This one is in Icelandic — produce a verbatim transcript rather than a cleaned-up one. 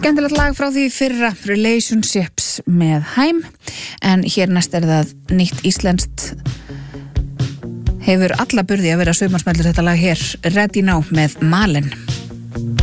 Skemmtilegt lag frá því fyrra, Relationships með Hæm, en hér næst er það nýtt íslenskt, hefur alla burði að vera saumarsmellur þetta lag hér, Ready Now með Malen.